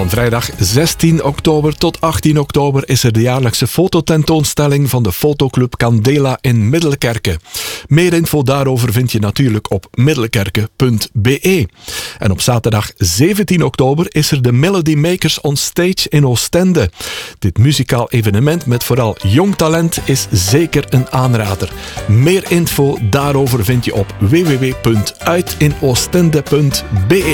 Van vrijdag 16 oktober tot 18 oktober is er de jaarlijkse fototentoonstelling van de fotoclub Candela in Middelkerke. Meer info daarover vind je natuurlijk op middelkerke.be. En op zaterdag 17 oktober is er de Melody Makers on Stage in Oostende. Dit muzikaal evenement met vooral jong talent is zeker een aanrader. Meer info daarover vind je op www.uitinoostende.be.